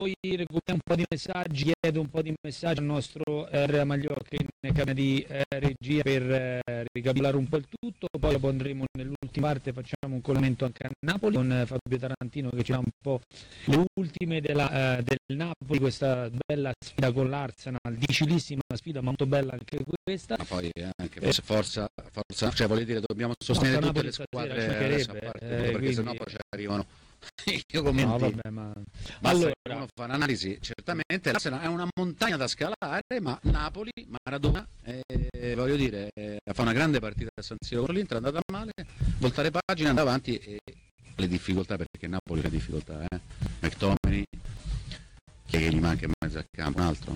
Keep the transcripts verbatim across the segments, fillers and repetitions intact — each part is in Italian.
poi recuperiamo un po' di messaggi, chiedo un po' di messaggi al nostro eh, Andrea Magliocchi in cabina di eh, regia per eh, ricapitolare un po' il tutto, poi dopo andremo nell'ultima parte, facciamo un collegamento anche a Napoli con eh, Fabio Tarantino che ci dà un po' le ultime della, eh, del Napoli, questa bella sfida con l'Arsenal, difficilissima sfida, molto bella anche questa. Ma poi eh, anche forse forza, forza, cioè voglio dire, dobbiamo sostenere no, tutte le squadre adesso, a parte, eh, perché quindi... sennò poi ci arrivano io commenti. No, vabbè, ma... allora uno fa un'analisi, certamente l'Arsenal è una montagna da scalare, ma Napoli, Maradona, eh, voglio dire, eh, fa una grande partita a San Siro con l'Inter, è andata male, voltare pagina, andare avanti e le difficoltà, perché Napoli ha difficoltà, eh? McTominay, che gli manca in mezzo al campo, un altro.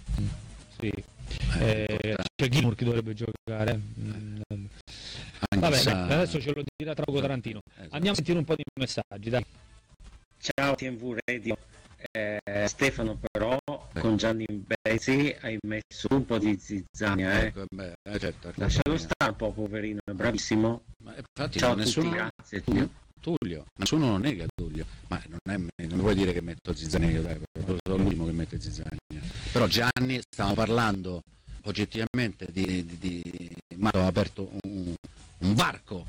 Sì. Eh, c'è Gilmour che dovrebbe giocare. Mm. Vabbè, sa... adesso ce lo dirà tra poco Tarantino. Esatto. Andiamo a sentire un po' di messaggi, dai. Ciao T M V Radio. Eh, Stefano, però Beh. con Gianni Bezzi hai messo un po' di zizzania, eh. Ecco, beh, certo, lascialo stare un po', poverino, è bravissimo. Ma infatti ciao nessuno... a tutti, grazie. Tullio. Tullio, nessuno non nega Tullio, ma non, è, non vuoi dire che metto zizzania io, dai, sono l'ultimo che mette zizzania. Però Gianni, stiamo parlando oggettivamente di, di, di... ma ho aperto un, un varco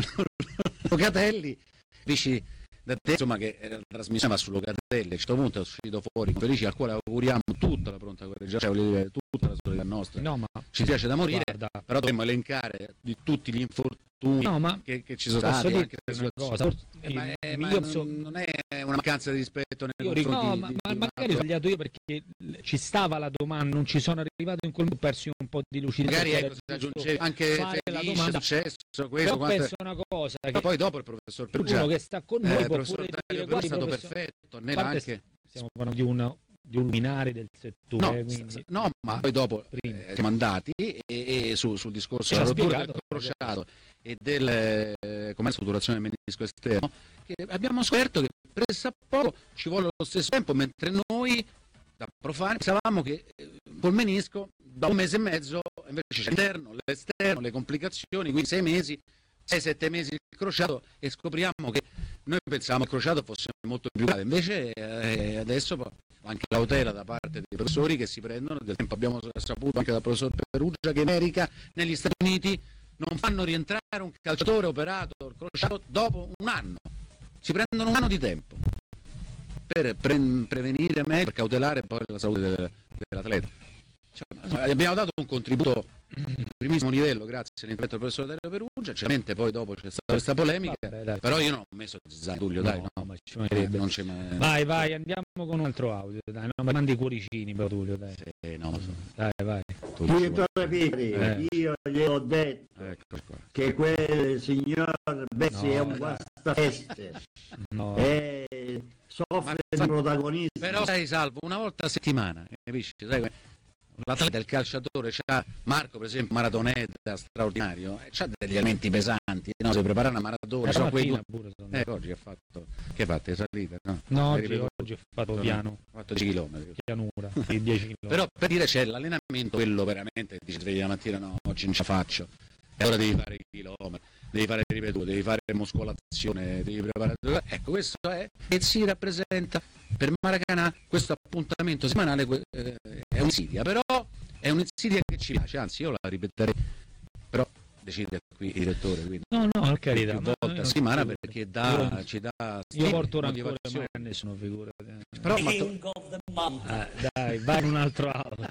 Locatelli, dici da te, insomma, che la trasmissione va su Locatelli, a questo punto è uscito fuori felici, al quale auguriamo tutta la pronta guerra, cioè voglio dire tutta la solidarietà nostra, no, ma ci piace da morire, guarda, però dobbiamo elencare di tutti gli infortuni no, ma che, che ci sono stati, anche una cosa, eh, ma, è, ma io non, so... non è una mancanza di rispetto nei io confronti no, di, ma, di, ma di magari ho sbagliato io, perché ci stava la domanda, non ci sono arrivato in quel momento, ho perso un po' di lucidità, magari ecco, aggiungevi anche Felice, è successo questo, però quanto... penso una cosa, ma che poi dopo il professor Perugia, uno che sta con noi eh, può professor pure Dario dire, è stato professor... perfetto, nella anche... stiamo parlando di una di un luminare del settore, no, quindi... no, ma poi dopo eh, siamo andati e, e su, sul discorso della rottura del crociato e del eh, come strutturazione del menisco esterno, che abbiamo scoperto che pressappoco ci vuole lo stesso tempo, mentre noi da profani pensavamo che eh, col menisco da un mese e mezzo invece c'è l'interno, l'esterno, le complicazioni, quindi sei mesi, sei sette mesi il crociato, e scopriamo che noi pensavamo che il crociato fosse molto più grave, invece eh, adesso anche la cautela da parte dei professori che si prendono del tempo. Abbiamo saputo anche dal professor Perugia che in America, negli Stati Uniti, non fanno rientrare un calciatore operato il crociato dopo un anno, si prendono un anno di tempo per pre- prevenire meglio, per cautelare poi la salute del, dell'atleta. Cioè, abbiamo dato un contributo di primissimo livello grazie all'intervento del professor Dario Perugia, certamente poi dopo c'è stata questa polemica. Vabbè, dai, però io non ho messo zizzania, Tullio, dai, no, no, ma ci eh, non c'è mai... vai vai andiamo con un altro audio, dai, no, ma mandi i cuoricini però, Tullio, dai. Sì, no, so. Dai, vai. Direttore Pietri, eh. io gli ho detto ecco qua. che quel signor Bessi no, è un guastafeste, no. E soffre di protagonista. Però sai, Salvo, una volta a settimana, capisci? Sai, l'atleta, il calciatore, c'ha Marco per esempio, maratoneta straordinario, c'ha degli elementi pesanti, no? Si prepara una maratona, eh, so quei due... pure eh, oggi ha fatto, che fate, salite? No, no oggi, oggi ho fatto no, piano, ho fatto dieci chilometri, pianura, sì, dieci chilometri. Però per dire c'è l'allenamento, quello veramente, dici svegli la mattina, no, oggi non ce la faccio, e allora devi fare i chilometri, devi fare ripetuto, devi fare muscolazione, devi preparare, ecco, questo è, e si rappresenta per Maracanã questo appuntamento settimanale, eh, è un'insidia, però è un'insidia che ci piace, anzi io la ripeterei, però decide qui il direttore, quindi no no per carità, più volte a settimana, perché dà, io, ci dà io porto rancore mai a nessuno, figurati, però ma to... eh, dai, vai in un altro audio.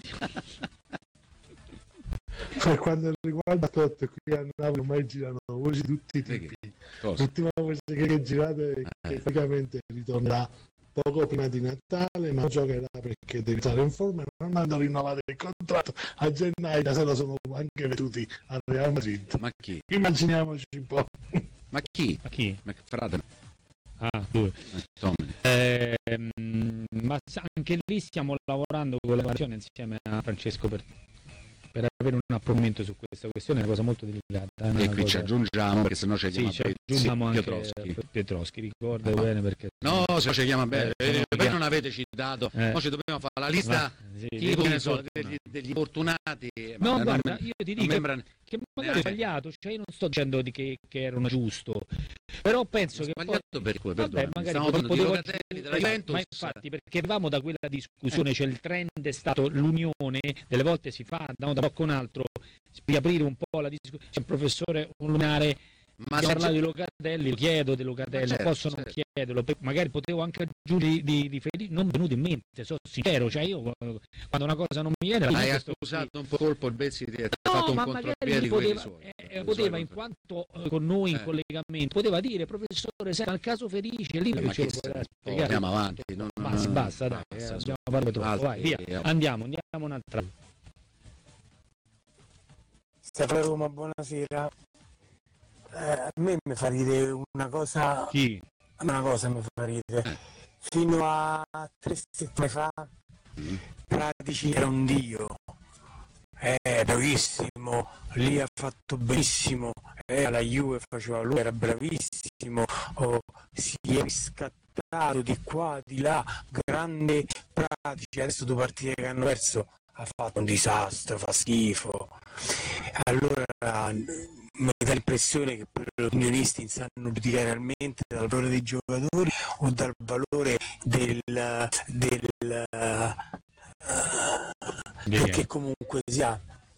Per quanto riguarda Totti, qui a Napoli ormai girano voci tutti i tipi. L'ultima voce che è girata è che eh. praticamente ritornerà poco prima di Natale, ma giocherà perché deve stare in forma e non hanno rinnovato il contratto a gennaio, da sera sono anche venuti al Real Madrid. Ma chi? Immaginiamoci un po'. Ma chi? Ma chi? Ma frate. Ah, due. Eh, ma anche lì stiamo lavorando con la collaborazione insieme a Francesco per, per avere un approfondimento su questa questione, è una cosa molto delicata. E qui cosa... ci aggiungiamo, perché sennò ci chiama sì, ci aggiungiamo anche Pietroschi. Pietroschi, ricorda ah, bene perché... No, se no ci chiama bene, eh, eh, non avete citato, eh. noi ci dobbiamo fare la lista, sì, tipo, che ne so, degli, degli fortunati, no, ma guarda, non, io ti dico non che magari ho sbagliato, cioè io non sto dicendo di che, che erano giusto, però penso che sbagliato poi, per cui, vabbè, magari potevo, potevo aggiungere, esatto, ma infatti perché eravamo da quella discussione, eh. cioè il trend è stato l'unione, delle volte si fa, da un blocco un altro, riaprire un po' la discussione, c'è un professore un lunare. Ma se parlato di Locatelli, lo chiedo di Locatelli, certo, posso non certo. chiederlo, magari potevo anche aggiungere di, di Felice, non mi è venuto in mente, sono sincero, cioè io quando una cosa non mi viene... Hai accusato qui. un po' colpo il Bezzi di aver no, fatto un contropiede di poteva, suoi, eh, poteva in quanto eh, con noi in eh. collegamento, poteva dire, professore, sai, al caso Felice, lì ma ce lo spiegare. Andiamo avanti. Non, basta, non, basta, dai, eh, abbiamo parlato troppo, altri, vai, via, eh. andiamo, andiamo un'altra. Stefano Roma, buonasera. Eh, a me mi fa ridere una cosa, Chi? una cosa mi fa ridere. Fino a tre settimane fa Pratici era un dio, è bravissimo, lì ha fatto benissimo, eh, alla Juve faceva lui, era bravissimo, oh, si è riscattato di qua, di là, grande Pratici, adesso due partite che hanno perso ha fatto un disastro, fa schifo. Allora mi dà l'impressione che gli opinionisti sanno giudicare realmente dal valore dei giocatori o dal valore del, del uh, perché comunque sia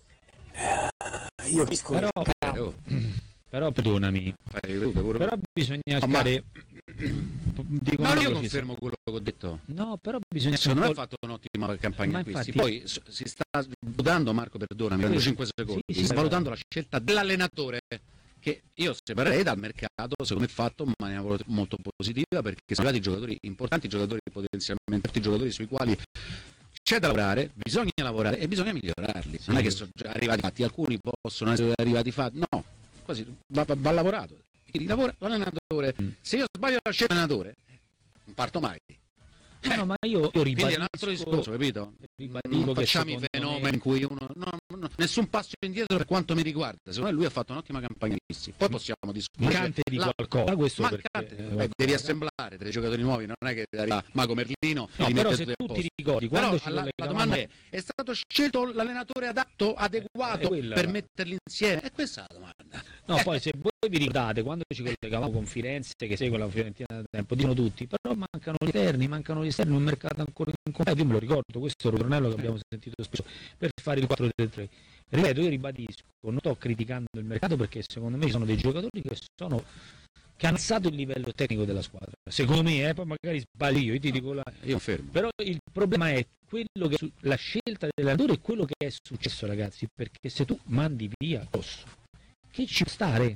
uh, io capisco però, che... però, però perdonami però bisogna stare dico no, io confermo quello che ho detto. No, però bisogna secondo me ha fatto un'ottima campagna acquisti. Infatti... Poi si sta valutando, Marco, perdonami, prendo cinque secondi. Sì, sì, si sta valutando la scelta dell'allenatore, che io separerei dal mercato, secondo me fatto in maniera molto positiva, perché sono arrivati giocatori importanti, giocatori potenzialmente tutti giocatori sui quali c'è da lavorare, bisogna lavorare e bisogna migliorarli. Sì. Non è che sono già arrivati fatti, alcuni possono essere arrivati fatti, no, così va, va, va lavorato. Quindi lavora l'allenatore. Mm. Se io sbaglio la scelta dell'allenatore, non parto mai. Eh, no, ma io, io ribadisco, quindi è un altro discorso, capito? Non facciamo i fenomeni me... in cui uno no, no, nessun passo indietro per quanto mi riguarda. Secondo me lui ha fatto un'ottima campagna acquisti. Poi possiamo discutere. Mancante di la... qualcosa, questo perché... Beh, devi assemblare tre giocatori nuovi, non è che arriva Mago Merlino no, e però se tu ti ricordi quando però, la, la domanda è: è stato scelto l'allenatore adatto, adeguato quella, per metterli insieme? E questa è la domanda. No, eh. Poi se voi vi ricordate quando ci collegavamo con Firenze che segue la Fiorentina da tempo, dicono tutti, però mancano gli esterni, mancano gli esterni, un mercato ancora in completo, io me lo ricordo, questo è il ritornello che abbiamo sentito spesso per fare il quattro tre tre. Ripeto, io ribadisco, non sto criticando il mercato perché secondo me ci sono dei giocatori che sono che hanno alzato il livello tecnico della squadra. Secondo me, eh, poi magari sbaglio io, io ti dico la... io fermo. Però il problema è quello che la scelta dell'allenatore è quello che è successo, ragazzi, perché se tu mandi via Rosso, che ci può stare?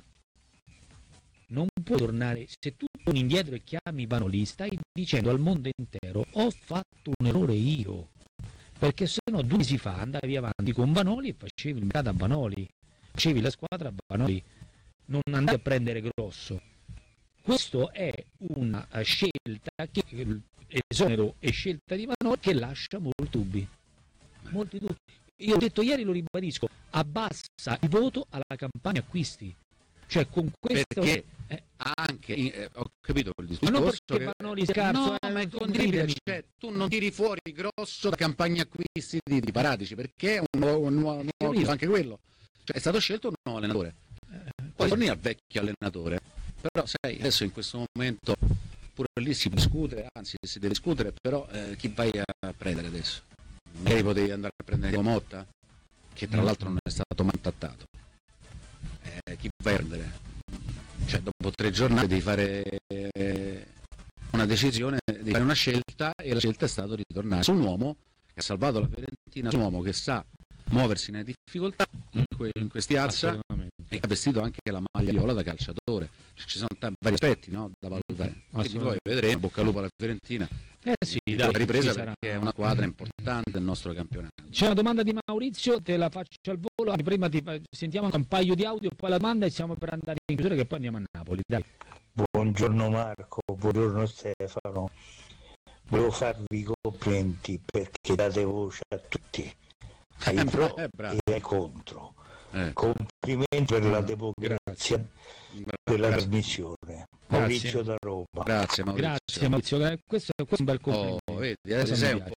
Non puoi tornare, se tu torni indietro e chiami Vanoli, stai dicendo al mondo intero ho fatto un errore io, perché se no due mesi fa andavi avanti con Vanoli e facevi il mercato a Vanoli, facevi la squadra a Vanoli, non andavi a prendere Grosso. Questo è una scelta che esonero e scelta di Vanoli che lascia molti dubbi, molti dubbi. Io ho detto ieri, lo ribadisco, abbassa il voto alla campagna acquisti. Cioè con questo perché eh, anche eh, ho capito il discorso, ma non perché che... Vanoli scarso, no, eh, ma è condividere, cioè, tu non tiri fuori Grosso da campagna acquisti di, di Paratici perché è un nuovo, un nuovo, un nuovo anche quello, cioè, è stato scelto un nuovo allenatore, poi torni al vecchio allenatore, però sai adesso in questo momento pure lì si discute, anzi si deve discutere, però eh, chi vai a prendere adesso? Magari potevi andare a prendere Diego Motta, che tra l'altro non è stato mai contattato. Eh, chi vai a prendere? Cioè dopo tre giornate devi fare eh, una decisione, devi fare una scelta e la scelta è stata di ritornare su un uomo che ha salvato la Fiorentina, su un uomo che sa muoversi nelle difficoltà in, que- in questi alza e ha vestito anche la maglia viola da calciatore. Ci sono t- vari aspetti, no, da valutare. Quindi poi vedremo, bocca al lupo alla Fiorentina. Eh sì, dai, la ripresa perché sarà... è una quadra importante del nostro campionato. C'è una domanda di Maurizio, te la faccio al volo. Prima ti sentiamo un paio di audio, poi la domanda e siamo per andare in chiusura che poi andiamo a Napoli. Dai. Buongiorno Marco, buongiorno Stefano. Volevo farvi i complimenti perché date voce a tutti, ai pro eh, e ai contro. Eh. Complimenti per la democrazia, per la trasmissione. Maurizio da Roma. Grazie Maurizio. Grazie Maurizio. Questo, questo è un bel complimento. Oh, vedi, adesso sei un po'... No,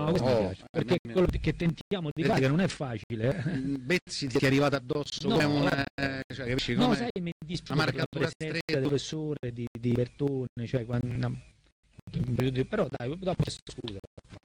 No, questo oh, mi piace, perché no, quello che tentiamo di fare non è facile. Eh. Bezzi ti è arrivato addosso No, come una... Cioè, capisci, no, come sai, mi dispiace una la marcatura presenza stretta. del professore di, di Bertone, cioè quando... però dai, dopo scusa.